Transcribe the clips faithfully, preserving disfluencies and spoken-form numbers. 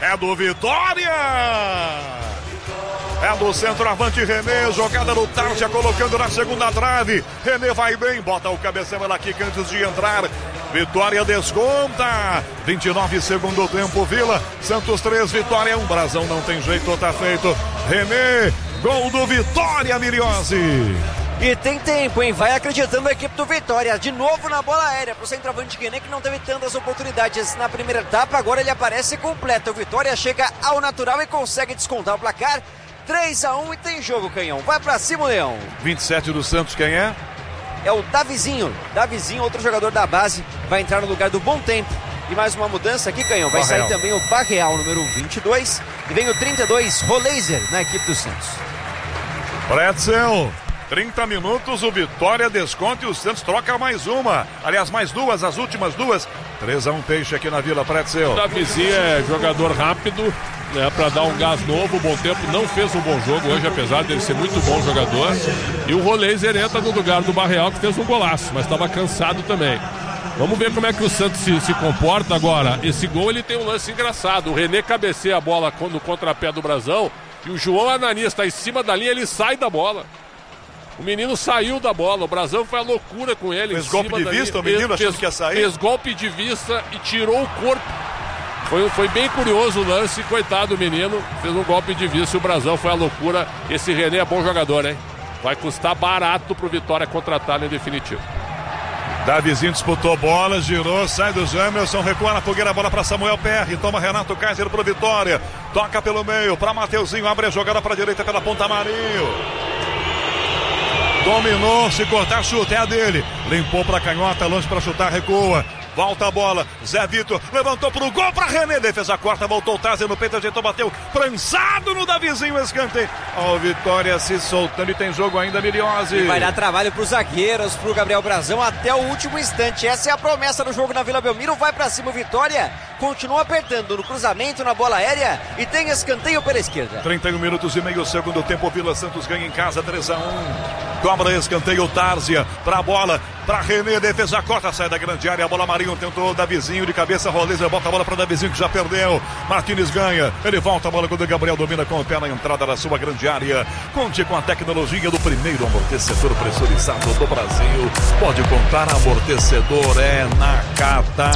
É do Vitória! É do centroavante René, jogada no Tarja, colocando na segunda trave. René vai bem, bota o cabeção, ela quica antes de entrar. Vitória desconta. vinte e nove segundo tempo, Vila. Santos três, Vitória um. Brasão não tem jeito, tá feito. René, gol do Vitória, Miriose. E tem tempo, hein? Vai acreditando a equipe do Vitória. De novo na bola aérea pro centroavante René, que não teve tantas oportunidades na primeira etapa. Agora ele aparece completo. O Vitória chega ao natural e consegue descontar o placar. três a um e tem jogo, Canhão. Vai pra cima, Leão. vinte e sete do Santos, quem é? É o Davizinho. Davizinho, outro jogador da base, vai entrar no lugar do Bom Tempo. E mais uma mudança aqui, Canhão. Vai Barreal. Sair também o Barreal, número vinte e dois. E vem o trinta e dois, Roleiser, na equipe do Santos. Pretzel. trinta minutos, o Vitória desconta e o Santos troca mais uma. Aliás, mais duas, as últimas duas. três a um Peixe aqui na Vila, Pretzel. O Davizinho é jogador rápido, né, para dar um gás novo. O Bom Tempo não fez um bom jogo hoje, apesar dele ser muito bom jogador. E o Roleiser entra no lugar do Barreal, que fez um golaço, mas estava cansado também. Vamos ver como é que o Santos se, se comporta agora. Esse gol ele tem um lance engraçado. O René cabeceia a bola no contrapé do Brasão e o João Ananias está em cima da linha, ele sai da bola. O menino saiu da bola, o Brasão foi a loucura com ele. Fez golpe de vista, o menino achando que ia sair? Fez golpe de vista e tirou o corpo. Foi, foi bem curioso o lance, coitado do menino, fez um golpe de vista e o Brasão foi a loucura. Esse René é bom jogador, hein? Vai custar barato pro Vitória contratá-lo em definitivo. Davizinho disputou bola, girou, sai do Jamerson, recua na fogueira, bola para Samuel Perry, toma Renato Kaiser pro Vitória, toca pelo meio para Mateuzinho, abre a jogada para a direita pela ponta, Marinho. Dominou, se cortar, chuta, é a dele. Limpou pra canhota, longe pra chutar, recua. Volta a bola, Zé Vitor levantou pro gol pra René. Defesa corta, voltou o Tazer no peito, ajeitou, bateu. Prensado no Davizinho, escanteio. Ó, Vitória se soltando e tem jogo ainda, Miriose. E vai dar trabalho pros zagueiros, pro Gabriel Brasão até o último instante. Essa é a promessa do jogo na Vila Belmiro. Vai pra cima o Vitória. Continua apertando no cruzamento, na bola aérea. E tem escanteio pela esquerda. trinta e um minutos e meio, segundo tempo. Vila Santos ganha em casa, três a um. Cobra escanteio, Tárzia pra bola, pra René, defesa corta, sai da grande área, a bola Marinho tentou, Davizinho de cabeça, Roleza bota a bola pra Davizinho que já perdeu, Martínez ganha, ele volta a bola quando o Gabriel domina com o pé na entrada da sua grande área. Conte com a tecnologia do primeiro amortecedor pressurizado do Brasil, pode contar, amortecedor é na Cata.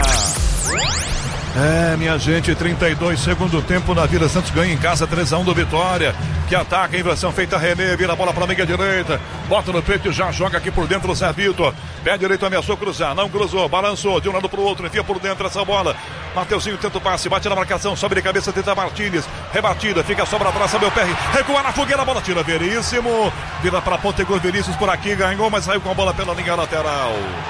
É, minha gente, trinta e dois, segundo tempo na Vila Santos ganha em casa, três a um do Vitória, que ataca, inversão feita, René, vira a bola para a meia direita, bota no peito e já joga aqui por dentro o Zé Vitor, pé direito ameaçou cruzar, não cruzou, balançou de um lado para o outro, enfia por dentro essa bola, Mateuzinho tenta o passe, bate na marcação, sobe de cabeça, tenta Martínez, rebatida, fica sobra atrás, Samuel Perry, recua na fogueira, a bola tira Veríssimo, vira para a ponta, Igor Vinícius por aqui, ganhou, mas saiu com a bola pela linha lateral.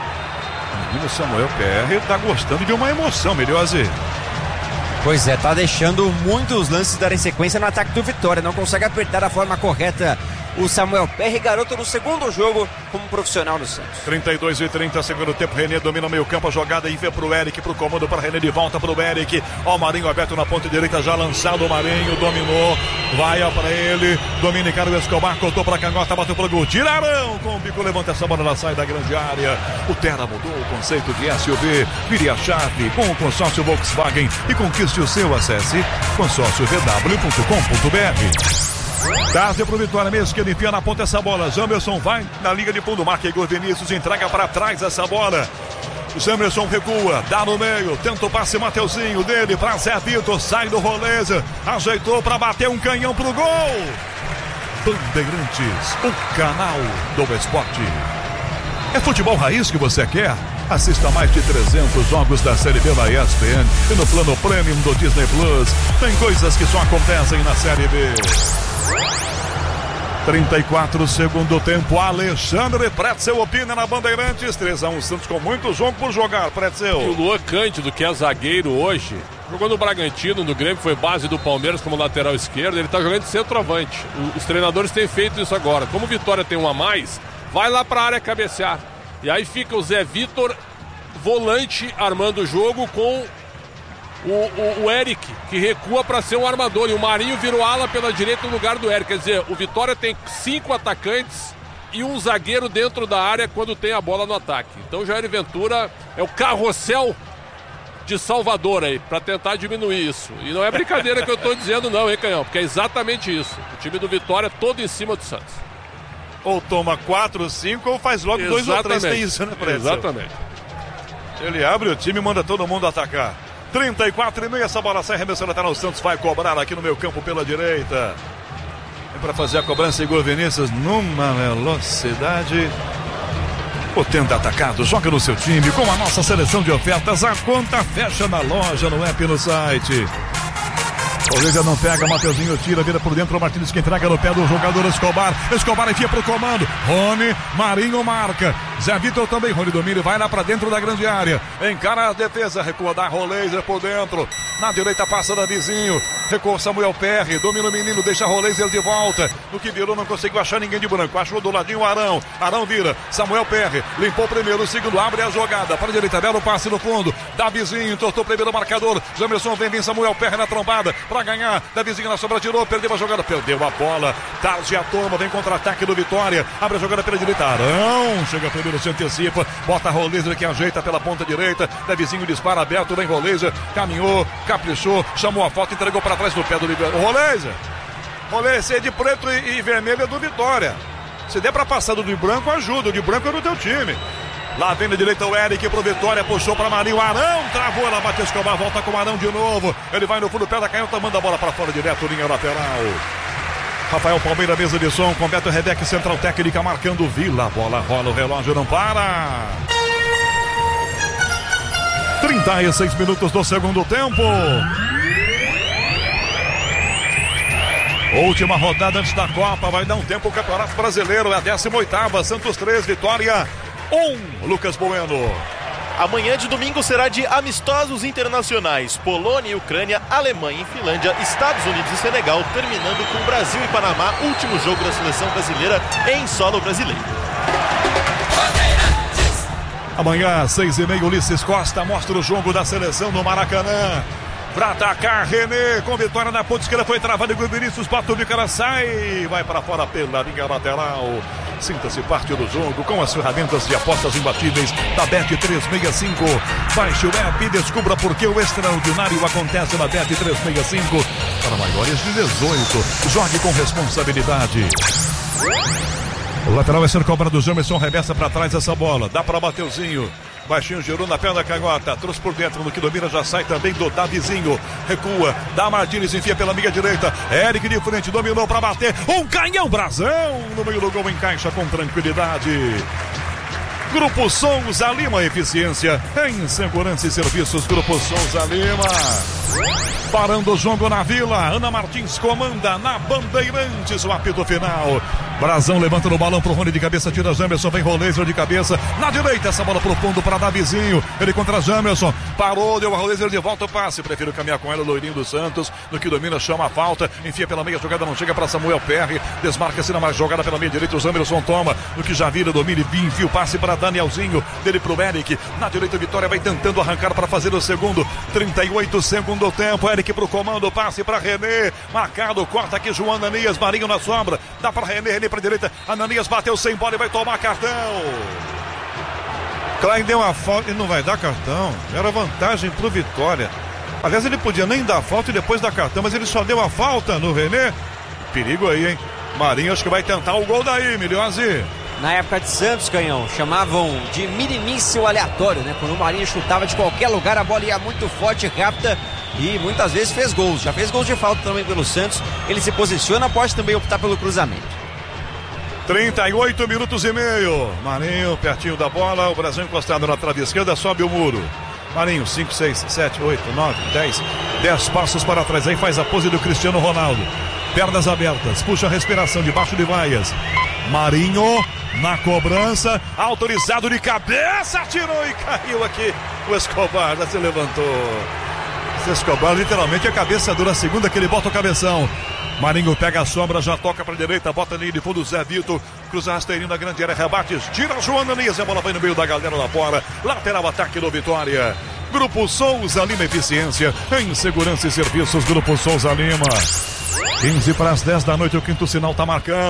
O Samuel Perry tá gostando de uma emoção, Miriose. Pois é, tá deixando muitos lances darem sequência no ataque do Vitória. Não consegue apertar da forma correta o Samuel Perry, garoto no segundo jogo como profissional no Santos. trinta e dois e trinta, segundo tempo, René domina o meio campo, a jogada e vê pro Eric, pro comando para René, de volta pro Eric, ó o Marinho aberto na ponta direita, já lançado o Marinho, dominou, vai para ele, domina Ricardo Escobar, cortou pra canhota, bateu pro gol, Tirarão com o bico, levanta essa bola, ela sai da grande área, o Terra mudou o conceito de S U V, vire a chave com o consórcio Volkswagen e conquiste o seu, acesse consórcio v w ponto com ponto b r. Tarde pro Vitória mesmo, que ele enfia na ponta essa bola. Jamerson vai na linha de fundo, marca Igor Vinícius, entrega para trás essa bola. Jamerson recua, dá no meio, tenta o passe, Mateuzinho dele para Zé Vitor, sai do Roleza, ajeitou para bater um canhão pro gol. Bandeirantes, o canal do esporte. É futebol raiz que você quer? Assista mais de trezentos jogos da Série B da E S P N e no plano Premium do Disney Plus. Tem coisas que só acontecem na Série B. trinta e quatro, segundo tempo, Alexandre Pretzel opina na Bandeirantes, três a um, Santos com muito jogo por jogar, Pretzel. E o Luan Cândido, que é zagueiro hoje, jogou no Bragantino, no Grêmio, foi base do Palmeiras como lateral esquerdo, ele tá jogando de centroavante. Os treinadores têm feito isso agora. Como o Vitória tem um a mais, vai lá pra área cabecear. E aí fica o Zé Vitor, volante, armando o jogo com o, o, o Eric, que recua para ser um armador. E o Marinho virou ala pela direita no lugar do Eric. Quer dizer, o Vitória tem cinco atacantes e um zagueiro dentro da área quando tem a bola no ataque. Então o Jair Ventura é o carrossel de Salvador aí, para tentar diminuir isso. E não é brincadeira que eu tô dizendo não, hein, Canhão? Porque é exatamente isso. O time do Vitória todo em cima do Santos. Ou toma quatro, cinco, ou faz logo dois ou três. Tem isso, né, Prédio? Exatamente. Ele abre o time e manda todo mundo atacar. trinta e quatro e meio, essa bola sai, arremessando até o Santos vai cobrar aqui no meio campo pela direita. É para fazer a cobrança, Igor Vinícius numa velocidade. Potente atacado, joga no seu time com a nossa seleção de ofertas. A conta fecha na loja, no app, no site. Oliveira não pega, Mateuzinho tira, vira por dentro, o Martins que entrega no pé do jogador Escobar. Escobar enfia pro comando. Rony, Marinho marca. Zé Vitor também, Rony domina e vai lá pra dentro da grande área. Encara a defesa, recua da Roleiser por dentro. Na direita passa da Vizinho. Recua Samuel Perry, domina o menino, deixa a Roleiser de volta. No que virou, não conseguiu achar ninguém de branco. Achou do ladinho o Arão. Arão vira, Samuel Perry, limpou o primeiro, o segundo, abre a jogada. Para a direita, belo passe no fundo. Da Vizinho, entortou o primeiro marcador. Jamerson vem, vem Samuel Perry na trombada. Pra ganhar, da Vizinho na sobra, tirou, perdeu a jogada, perdeu a bola. Tarja toma, vem contra-ataque do Vitória. Abre a jogada pela direita, Arão. Chega primeiro, se antecipa. Bota a Roleiser que ajeita pela ponta direita. Da Vizinho dispara aberto, vem Roleiser. Caminhou, caprichou, chamou a falta, entregou para trás do pé do Oliveira. Roleiser. Roleiser, de preto e, e vermelho é do Vitória. Se der pra passar do de branco, ajuda. O de branco é do teu time. Lá vem na direita o Eric pro Vitória, puxou pra Marinho, Arão travou, ela bate Escobar, volta com o Arão de novo. Ele vai no fundo, pé da canhota, manda a bola pra fora direto, linha lateral. Rafael Palmeira, mesa de som, com Beto Rebeck, central técnica, marcando Vila. A bola rola, o relógio não para. trinta e seis minutos do segundo tempo. Última rodada antes da Copa, vai dar um tempo o Campeonato Brasileiro, é a décima oitava, Santos três, Vitória um, Lucas Bueno. Amanhã de domingo será de amistosos internacionais, Polônia e Ucrânia, Alemanha e Finlândia, Estados Unidos e Senegal, terminando com Brasil e Panamá, último jogo da seleção brasileira em solo brasileiro. Amanhã, seis e meia, Ulisses Costa mostra o jogo da seleção no Maracanã. Pra atacar, René, com vitória na ponta esquerda, foi travado e o Vinícius bota o bico, ela sai, vai para fora pela linha lateral. Sinta-se parte do jogo com as ferramentas de apostas imbatíveis da Bet trezentos e sessenta e cinco. Baixe o app e descubra por que o extraordinário acontece na Bet trezentos e sessenta e cinco. Para maiores de dezoito, jogue com responsabilidade. O lateral vai ser cobrado, Jamerson reversa para trás essa bola, dá para Mateuzinho. Baixinho girou na perna da canhota, trouxe por dentro, no que domina já sai também do Davizinho, recua, dá Martins, enfia pela meia direita, Eric de frente, dominou para bater, um canhão brasão, no meio do gol encaixa com tranquilidade. Grupo Souza Lima, eficiência em segurança e serviços, Grupo Souza Lima. Parando o jogo na Vila, Ana Martins comanda na Bandeirantes, o apito final. Brasão levanta no balão pro Rony de cabeça, tira Jamerson, vem Roleiser de cabeça, na direita essa bola pro fundo para Davizinho, ele contra Jamerson, parou, deu a Roleiser de volta o passe, prefiro caminhar com ela, o loirinho do Santos, no que domina, chama a falta, enfia pela meia, jogada não chega para Samuel Perry, desmarca-se na mais jogada pela meia direita, o Jamerson toma, no que já vira, domina e enfia o passe para Danielzinho, dele pro Eric, na direita Vitória vai tentando arrancar para fazer o segundo, trinta e oito segundo tempo, Eric pro comando, passe para René, marcado, corta aqui João Ananias, Marinho na sombra, dá para René, René para direita, Ananias bateu sem bola e vai tomar cartão. Klein deu uma falta e não vai dar cartão, era vantagem pro Vitória. Aliás, ele podia nem dar falta e depois dar cartão, mas ele só deu a falta no René. Perigo aí, hein? Marinho acho que vai tentar o gol daí, Milhose. Na época de Santos, Canhão, chamavam de minimício aleatório, né? Quando o Marinho chutava de qualquer lugar, a bola ia muito forte, rápida e muitas vezes fez gols. Já fez gols de falta também pelo Santos. Ele se posiciona, pode também optar pelo cruzamento. trinta e oito minutos e meio. Marinho pertinho da bola, o Brasil encostado na trave esquerda, sobe o muro. Marinho, cinco, seis, sete, oito, nove, dez, dez passos para trás, aí faz a pose do Cristiano Ronaldo. Pernas abertas, puxa a respiração debaixo de vaias. Marinho na cobrança, autorizado de cabeça, tirou e caiu aqui. O Escobar já se levantou. Esse Escobar literalmente é cabeça dura, segunda que ele bota o cabeção. Marinho pega a sombra, já toca para a direita, bota ali de fundo Zé Vitor, cruza rasteirinho na grande área, rebates, tira João Ananias, a bola vai no meio da galera lá fora, lateral ataque do Vitória. Grupo Souza Lima, eficiência em segurança e serviços, Grupo Souza Lima. quinze para as dez da noite, o quinto sinal tá marcando.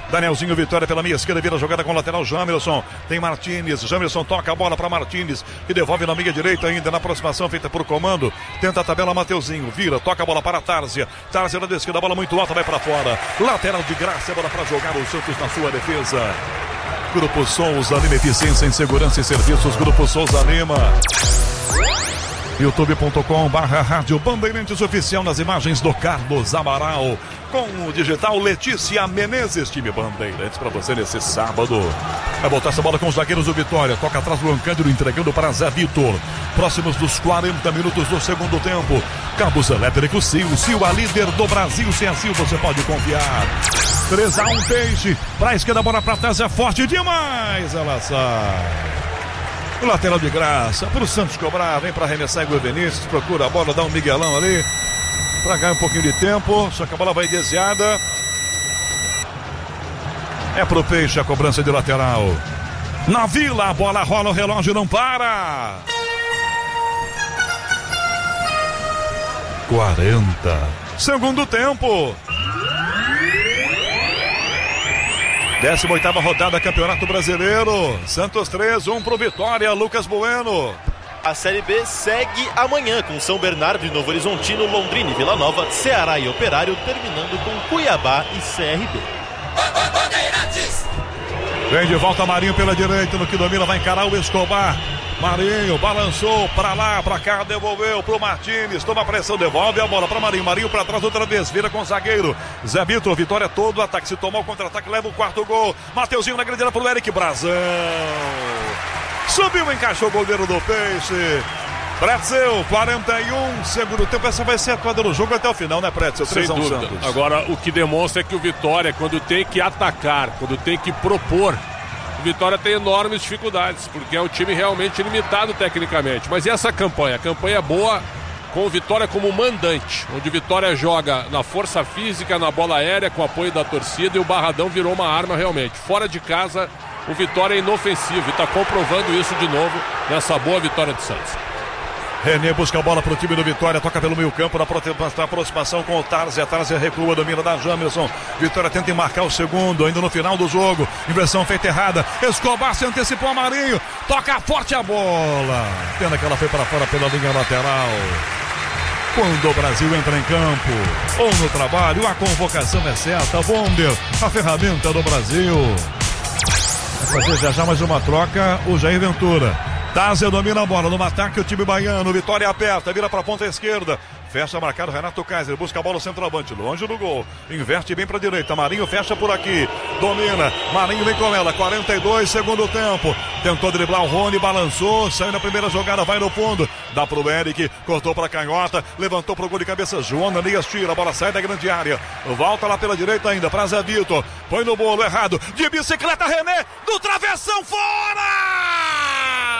Danielzinho, Vitória pela meia esquerda, vira a jogada com o lateral Jamerson. Tem Martínez, Jamerson toca a bola para Martínez, que devolve na meia direita ainda, na aproximação feita por comando. Tenta a tabela, Mateuzinho, vira, toca a bola para a Tárzia. Tárzia na esquerda, a bola muito alta, vai para fora. Lateral de graça, bola para jogar o Santos na sua defesa. Grupo Souza Lima, eficiência em segurança e serviços. Grupo Souza Lima. youtube ponto com barra Rádio Bandeirantes Oficial, nas imagens do Carlos Amaral, com o digital Letícia Menezes. Time Bandeirantes para você nesse sábado. Vai botar essa bola com os zagueiros do Vitória. Toca atrás Luan Cândido, entregando para Zé Vitor. Próximos dos quarenta minutos do segundo tempo. Cabos Elétricos Sil, Sil, a líder do Brasil. Se é Sil, você pode confiar. três a um Peixe. Pra esquerda, bola pra trás, é forte demais. Ela sai. O lateral de graça para o Santos cobrar. Vem para arremessar Igor Vinícius. Procura a bola, dá um miguelão ali para ganhar um pouquinho de tempo. Só que a bola vai desviada. É pro Peixe a cobrança de lateral. Na Vila, a bola rola, o relógio não para. quarenta. Segundo tempo. décima oitava rodada, Campeonato Brasileiro. Santos três, um pro Vitória, Lucas Bueno. A Série B segue amanhã com São Bernardo e Novo Horizontino, Londrina e Vila Nova, Ceará e Operário, terminando com Cuiabá e C R B. Vem de volta Marinho pela direita, no que domina, vai encarar o Escobar. Marinho balançou pra lá, pra cá, devolveu pro Martínez, toma pressão, devolve a bola pra Marinho, Marinho pra trás outra vez, vira com o zagueiro Zé Vitor, Vitória todo, ataque, se tomou o contra-ataque, leva o quarto gol. Mateuzinho na grande área pro Eric Brazão, subiu, encaixou o goleiro do Peixe. Pretzel, quarenta e um, segundo tempo, essa vai ser a quadra do jogo até o final, né, Pretzel? Sem dúvida. Santos. Agora, o que demonstra é que o Vitória, quando tem que atacar, quando tem que propor, o Vitória tem enormes dificuldades, porque é um time realmente limitado tecnicamente. Mas e essa campanha? A campanha é boa com o Vitória como mandante, onde o Vitória joga na força física, na bola aérea, com apoio da torcida, e o Barradão virou uma arma realmente. Fora de casa, o Vitória é inofensivo e está comprovando isso de novo nessa boa vitória do Santos. René busca a bola pro time do Vitória, toca pelo meio campo, na aproximação com o Tárzia, Tárzia recua, domina da Jamerson, Vitória tenta marcar o segundo, ainda no final do jogo, inversão feita errada, Escobar se antecipou a Marinho, toca forte a bola, pena que ela foi para fora pela linha lateral. Quando o Brasil entra em campo ou no trabalho, a convocação é certa. Bonder, a ferramenta do Brasil. Vai fazer já já mais uma troca o Jair Ventura. Tárzia domina a bola, no ataque o time baiano, Vitória aperta, vira para a ponta esquerda, fecha marcado Renato Kaiser, busca a bola o centroavante, longe do gol, inverte bem para a direita, Marinho fecha por aqui, domina, Marinho vem com ela, quarenta e dois, segundo tempo, tentou driblar o Rony, balançou, saiu na primeira jogada, vai no fundo, dá pro Eric, cortou para a canhota, levantou pro gol de cabeça, João Elias tira, a bola sai da grande área, volta lá pela direita ainda, para Zé Vitor, põe no bolo, errado, de bicicleta, René, do travessão, fora!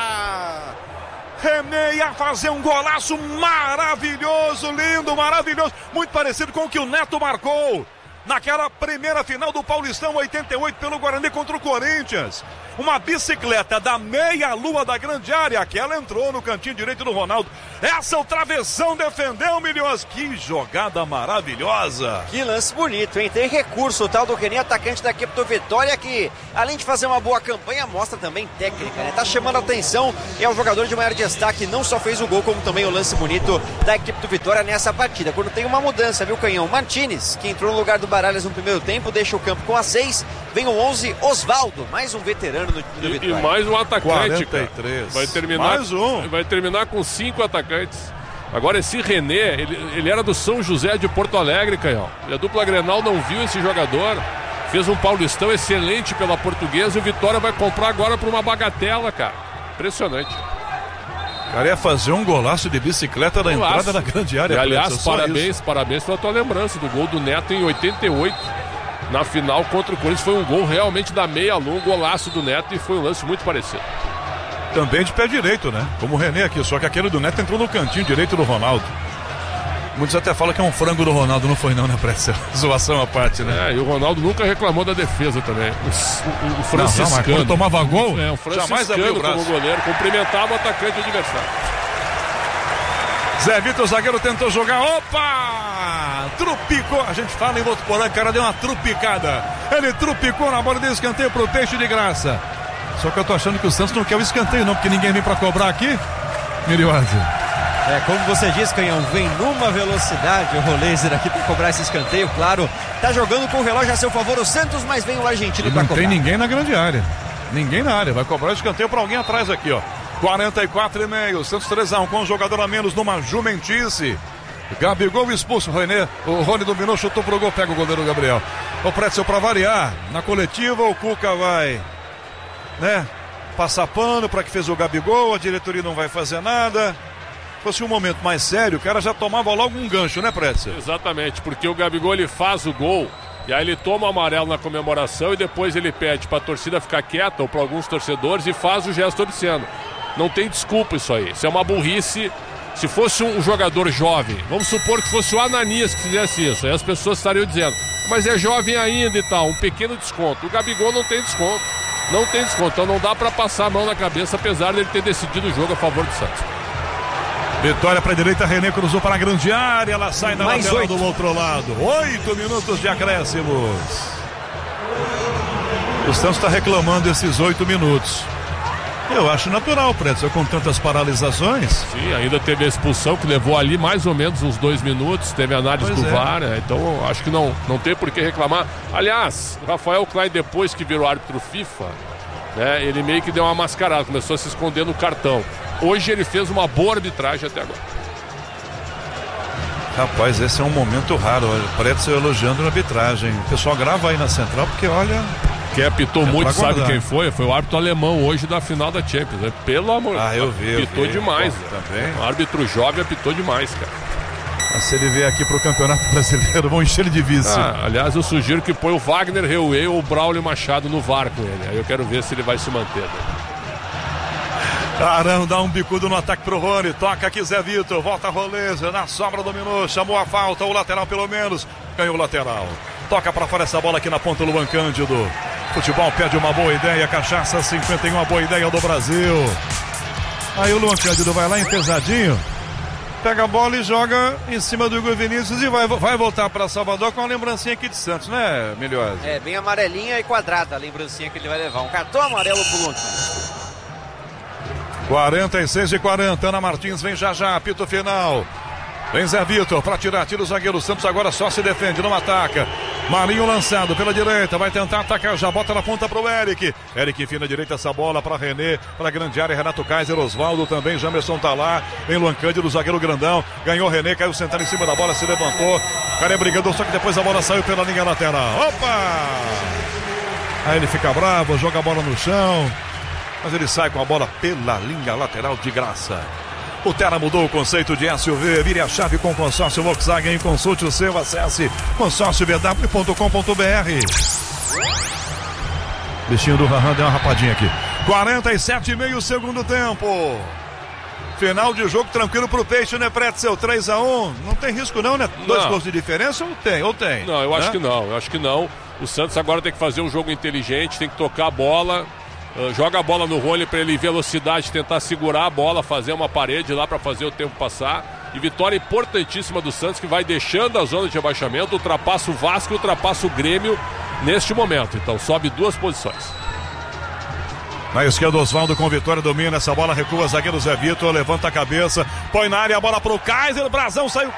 René ia fazer um golaço maravilhoso, lindo, maravilhoso, muito parecido com o que o Neto marcou naquela primeira final do Paulistão oitenta e oito pelo Guarani contra o Corinthians. Uma bicicleta da meia-lua da grande área, aquela entrou no cantinho direito do Ronaldo. Essa o travessão defendeu, Milhões. Que jogada maravilhosa. Que lance bonito, hein? Tem recurso o tal do René, atacante da equipe do Vitória, que além de fazer uma boa campanha, mostra também técnica, né? Tá chamando a atenção e é um jogador de maior destaque. Não só fez o gol, como também o lance bonito da equipe do Vitória nessa partida. Quando tem uma mudança, viu, Canhão? Martínez, que entrou no lugar do Baralhas no primeiro tempo, deixa o campo com a seis. Vem o onze, Osvaldo, mais um veterano no time do Vitória. E mais um atacante, quarenta e três. Cara. Vai terminar, mais um. Vai terminar com cinco atacantes. Agora esse René, ele, ele era do São José de Porto Alegre, Canhão. E a dupla Grenal não viu esse jogador. Fez um Paulistão excelente pela Portuguesa e o Vitória vai comprar agora por uma bagatela, cara. Impressionante. Cara, ia fazer um golaço de bicicleta na golaço. Entrada da grande área. E, aliás, parabéns, isso. parabéns pela tua lembrança do gol do Neto em oitenta e oito. Na final contra o Corinthians, foi um gol realmente da meia-lua, um golaço do Neto, e foi um lance muito parecido. Também de pé direito, né? Como o René aqui, só que aquele do Neto entrou no cantinho direito do Ronaldo. Muitos até falam que é um frango do Ronaldo, não foi não, né, Pressa? Zoação à parte, né? É, e o Ronaldo nunca reclamou da defesa também. O, o, o franciscano. Não, não, quando tomava gol, é, o franciscano como goleiro, cumprimentava o atacante adversário. Zé Vitor, zagueiro, tentou jogar. Opa! Trupicou. A gente fala em Votuporã, o cara deu uma trupicada. Ele trupicou na bola e deu escanteio pro Peixe de Graça. Só que eu tô achando que o Santos não quer o escanteio não, porque ninguém vem pra cobrar aqui. Miriose. É, como você disse, Canhão, vem numa velocidade o Roleiser aqui pra cobrar esse escanteio, claro. Tá jogando com o relógio a seu favor o Santos, mas vem o argentino pra cobrar. Não tem ninguém na grande área. Ninguém na área. Vai cobrar escanteio pra alguém atrás aqui, ó. quarenta e quatro e meio, Santos três a um, com um jogador a menos numa jumentice. Gabigol expulso, o René, o Rony dominou, chutou pro gol, pega o goleiro Gabriel. O Pretzel pra variar, na coletiva o Cuca vai, né, passar pano pra que fez o Gabigol, a diretoria não vai fazer nada. Se fosse um momento mais sério, o cara já tomava logo um gancho, né, Pretzel? Exatamente, porque o Gabigol ele faz o gol, e aí ele toma o amarelo na comemoração e depois ele pede pra torcida ficar quieta, ou pra alguns torcedores, e faz o gesto obsceno. Não tem desculpa isso aí, isso é uma burrice. Se fosse um jogador jovem, vamos supor que fosse o Ananias que fizesse isso, aí as pessoas estariam dizendo, mas é jovem ainda e tal, um pequeno desconto. O Gabigol não tem desconto, não tem desconto, então não dá pra passar a mão na cabeça, apesar dele ter decidido o jogo a favor do Santos. Vitória para a direita, René cruzou para a grande área, ela sai na Mais lateral oito. do outro lado. Oito minutos de acréscimos. O Santos está reclamando esses oito minutos. Eu acho natural, Pretzel, com tantas paralisações. Sim, ainda teve a expulsão que levou ali mais ou menos uns dois minutos, teve a análise Pois do é. V A R, né? Então acho que não, não tem por que reclamar. Aliás, o Rafael Klein, depois que virou árbitro FIFA, né, ele meio que deu uma mascarada, começou a se esconder no cartão. Hoje ele fez uma boa arbitragem até agora. Rapaz, esse é um momento raro. O Pretzel elogiando a arbitragem. O pessoal grava aí na central, porque olha... Quem apitou É muito, pra sabe guardar. quem foi? Foi o árbitro alemão hoje da final da Champions, né? Pelo amor de Deus. Ah, eu vi, eu Apitou vi. demais. Pô, né? também. O árbitro jovem apitou demais, cara. Mas se ele vier aqui pro Campeonato Brasileiro, vão encher ele de vice. Ah, aliás, eu sugiro que põe o Wagner Reuê ou o Braulio Machado no V A R com ele. Aí eu quero ver se ele vai se manter. Né? Arão dá um bicudo no ataque pro Rony. Toca aqui Zé Vitor. Volta a Roleza. Na sobra dominou. Chamou a falta. O lateral pelo menos. Ganhou o lateral. Toca pra fora essa bola aqui na ponta do Luan Cândido. Futebol pede uma boa ideia. Cachaça cinquenta e um, a boa ideia do Brasil. Aí o Luan Cândido vai lá em pesadinho. Pega a bola e joga em cima do Igor Vinícius e vai, vai voltar para Salvador com uma lembrancinha aqui de Santos, né, Milhose? É, bem amarelinha e quadrada a lembrancinha que ele vai levar. Um cartão amarelo pro Luan. quarenta e seis e quarenta, Ana Martins vem já já, apito final. Vem Zé Vitor para tirar, tira o zagueiro. Santos agora só se defende, não ataca. Marinho lançado pela direita, vai tentar atacar, já bota na ponta pro Eric. Eric enfia na direita essa bola para René, para a grande área, Renato Kaiser, Osvaldo também, Jamerson tá lá. Vem Luan Cândido, zagueiro grandão, ganhou René, caiu sentado em cima da bola, se levantou. O cara é brigador, só que depois a bola saiu pela linha lateral. Opa! Aí ele fica bravo, joga a bola no chão, mas ele sai com a bola pela linha lateral de graça. O Terra mudou o conceito de S U V. Vire a chave com o consórcio Volkswagen e consulte o seu. Acesse consórcio b w ponto com ponto b r. Bichinho do Rahan deu uma rapadinha aqui. quarenta e sete e meio, segundo tempo. Final de jogo tranquilo pro Peixe, né, Pretzel? três a um. Não tem risco não, né? Dois Não. gols de diferença ou tem? Ou tem? Não, eu acho Né? que não, eu acho que não. O Santos agora tem que fazer um jogo inteligente, tem que tocar a bola. Uh, joga a bola no Rony para ele em velocidade, tentar segurar a bola, fazer uma parede lá para fazer o tempo passar. E vitória importantíssima do Santos, que vai deixando a zona de rebaixamento, ultrapassa o Vasco, ultrapassa o Grêmio neste momento. Então sobe duas posições. Na esquerda, Osvaldo com Vitória, domina essa bola, recua, zagueiro Zé Vitor, levanta a cabeça, põe na área, a bola pro Kaiser, o Brazão saiu